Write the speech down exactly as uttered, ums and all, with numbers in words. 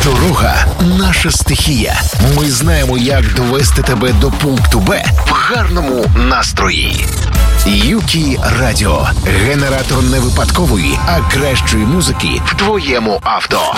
Дорога – наша стихія. Ми знаємо, як довести тебе до пункту Б в гарному настрої. Юкі Радіо. Генератор не випадкової, а кращої музики в твоєму авто.